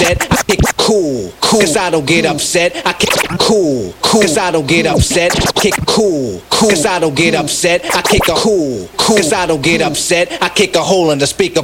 upset. I kick cool, cause I don't get upset. I kick cool, cause I don't get upset. Kick cool, cause I don't get upset. I kick a cool, cause I don't get upset. I kick a hole in the speaker.